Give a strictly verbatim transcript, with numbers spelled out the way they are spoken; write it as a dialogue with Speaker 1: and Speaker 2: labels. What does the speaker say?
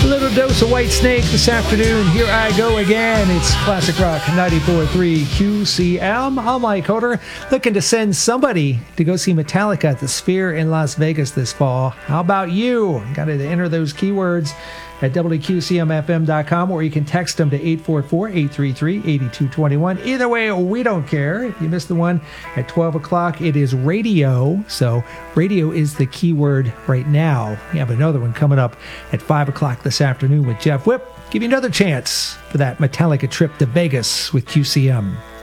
Speaker 1: Little dose of White Snake this afternoon. Here I go again. It's Classic Rock ninety-four point three Q C M. I'm Mike Hoder, looking to send somebody to go see Metallica at the Sphere in Las Vegas this fall. How about you? Got to enter those keywords at W Q C M F M dot com, or you can text them to eight four four, eight three three, eight two two one. Either way, we don't care. If you missed the one at twelve o'clock, it is radio. So radio is the keyword right now. We have another one coming up at five o'clock this afternoon with Jeff Whipp. Give you another chance for that Metallica trip to Vegas with Q C M.